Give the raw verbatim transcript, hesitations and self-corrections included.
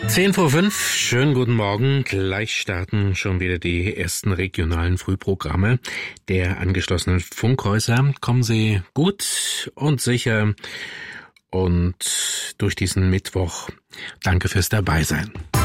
Zehn vor fünf, schönen guten Morgen. Gleich starten schon wieder die ersten regionalen Frühprogramme der angeschlossenen Funkhäuser. Kommen Sie gut und sicher und durch diesen Mittwoch. Danke fürs Dabeisein.